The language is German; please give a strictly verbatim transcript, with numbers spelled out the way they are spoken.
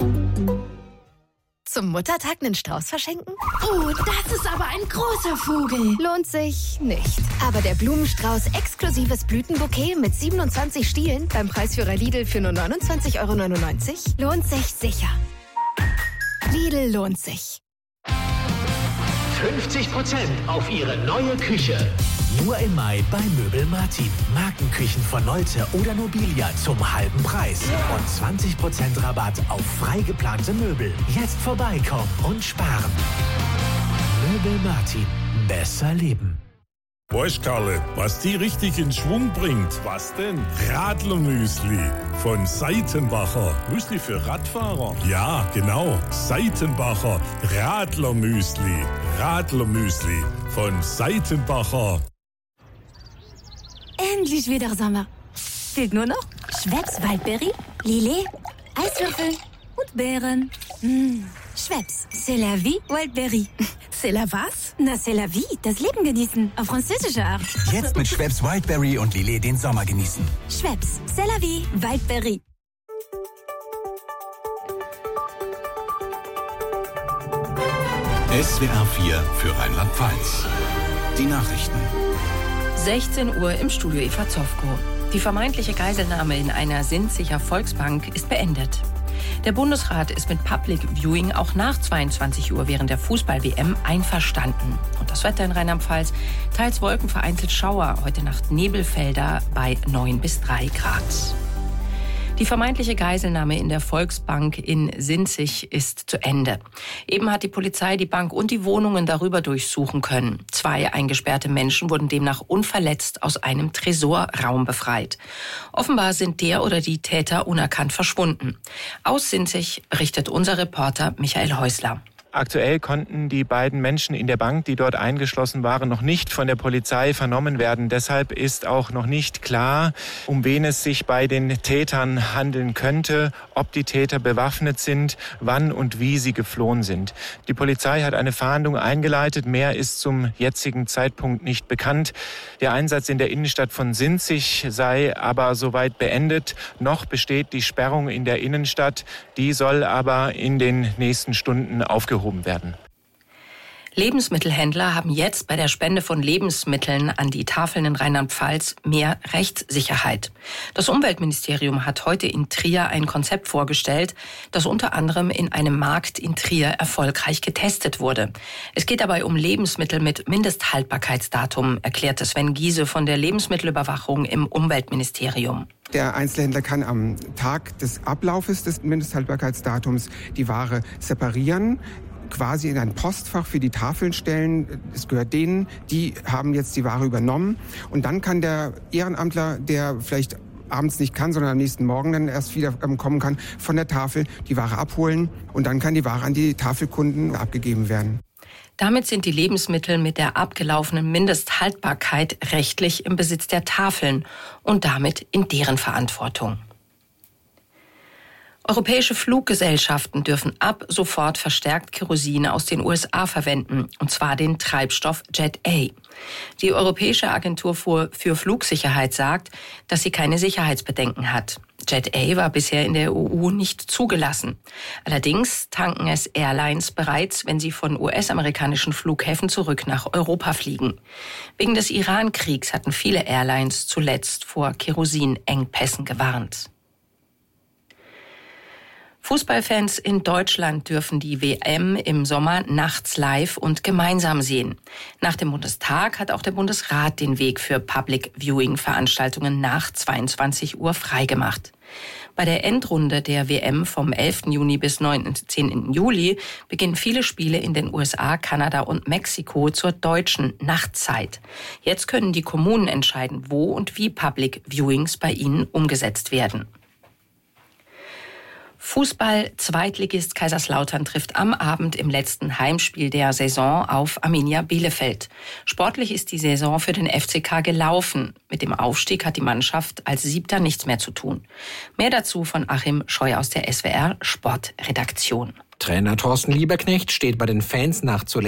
Zum Muttertag einen Strauß verschenken? Oh, das ist aber ein großer Vogel. Lohnt sich nicht. Aber der Blumenstrauß exklusives Blütenbouquet mit siebenundzwanzig Stielen beim Preisführer Lidl für nur neunundzwanzig Euro neunundneunzig lohnt sich sicher. Lidl lohnt sich. fünfzig Prozent auf Ihre neue Küche. Nur im Mai bei Möbel Martin. Markenküchen von Nolte oder Nobilia zum halben Preis. Und zwanzig Prozent Rabatt auf frei geplante Möbel. Jetzt vorbeikommen und sparen. Möbel Martin. Besser leben. Weißt Karle, was die richtig in Schwung bringt? Was denn? Radlermüsli von Seitenbacher. Müsli für Radfahrer? Ja, genau. Seitenbacher Radlermüsli. Radlermüsli von Seitenbacher. Endlich wieder Sommer. Fehlt nur noch Schweppes Waldberry, Lillet, Eiswürfel und Beeren. Mmh. Schweppes, c'est la vie, Wildberry. C'est la was? Na, c'est la vie, das Leben genießen. Auf französische Art. Jetzt mit Schweppes Wildberry und Lillet den Sommer genießen. Schweppes, c'est la vie, Wildberry. S W R vier für Rheinland-Pfalz. Die Nachrichten. sechzehn Uhr im Studio Eva Zofko. Die vermeintliche Geiselnahme in einer Sinziger Volksbank ist beendet. Der Bundesrat ist mit Public Viewing auch nach zweiundzwanzig Uhr während der Fußball-W M einverstanden. Und das Wetter in Rheinland-Pfalz, teils Wolken, vereinzelt Schauer, heute Nacht Nebelfelder bei neun bis drei Grad. Die vermeintliche Geiselnahme in der Volksbank in Sinzig ist zu Ende. Eben hat die Polizei die Bank und die Wohnungen darüber durchsuchen können. Zwei eingesperrte Menschen wurden demnach unverletzt aus einem Tresorraum befreit. Offenbar sind der oder die Täter unerkannt verschwunden. Aus Sinzig berichtet unser Reporter Michael Häusler. Aktuell konnten die beiden Menschen in der Bank, die dort eingeschlossen waren, noch nicht von der Polizei vernommen werden. Deshalb ist auch noch nicht klar, um wen es sich bei den Tätern handeln könnte, ob die Täter bewaffnet sind, wann und wie sie geflohen sind. Die Polizei hat eine Fahndung eingeleitet. Mehr ist zum jetzigen Zeitpunkt nicht bekannt. Der Einsatz in der Innenstadt von Sinzig sei aber soweit beendet. Noch besteht die Sperrung in der Innenstadt. Die soll aber in den nächsten Stunden aufgehoben werden. Lebensmittelhändler haben jetzt bei der Spende von Lebensmitteln an die Tafeln in Rheinland-Pfalz mehr Rechtssicherheit. Das Umweltministerium hat heute in Trier ein Konzept vorgestellt, das unter anderem in einem Markt in Trier erfolgreich getestet wurde. Es geht dabei um Lebensmittel mit Mindesthaltbarkeitsdatum, erklärte Sven Giese von der Lebensmittelüberwachung im Umweltministerium. Der Einzelhändler kann am Tag des Ablaufes des Mindesthaltbarkeitsdatums die Ware separieren, quasi in ein Postfach für die Tafeln stellen. Es gehört denen, die haben jetzt die Ware übernommen. Und dann kann der Ehrenamtler, der vielleicht abends nicht kann, sondern am nächsten Morgen dann erst wieder kommen kann, von der Tafel die Ware abholen. Und dann kann die Ware an die Tafelkunden abgegeben werden. Damit sind die Lebensmittel mit der abgelaufenen Mindesthaltbarkeit rechtlich im Besitz der Tafeln und damit in deren Verantwortung. Europäische Fluggesellschaften dürfen ab sofort verstärkt Kerosin aus den U S A verwenden, und zwar den Treibstoff Jet A. Die Europäische Agentur für Flugsicherheit sagt, dass sie keine Sicherheitsbedenken hat. Jet A war bisher in der E U nicht zugelassen. Allerdings tanken es Airlines bereits, wenn sie von U S-amerikanischen Flughäfen zurück nach Europa fliegen. Wegen des Iran-Kriegs hatten viele Airlines zuletzt vor Kerosinengpässen gewarnt. Fußballfans in Deutschland dürfen die W M im Sommer nachts live und gemeinsam sehen. Nach dem Bundestag hat auch der Bundesrat den Weg für Public-Viewing-Veranstaltungen nach zweiundzwanzig Uhr freigemacht. Bei der Endrunde der W M vom elften Juni bis neunzehnten Juli beginnen viele Spiele in den U S A, Kanada und Mexiko zur deutschen Nachtzeit. Jetzt können die Kommunen entscheiden, wo und wie Public-Viewings bei ihnen umgesetzt werden. Fußball-Zweitligist Kaiserslautern trifft am Abend im letzten Heimspiel der Saison auf Arminia Bielefeld. Sportlich ist die Saison für den F C K gelaufen. Mit dem Aufstieg hat die Mannschaft als Siebter nichts mehr zu tun. Mehr dazu von Achim Scheu aus der S W R Sportredaktion. Trainer Thorsten Lieberknecht steht bei den Fans nach zuletzt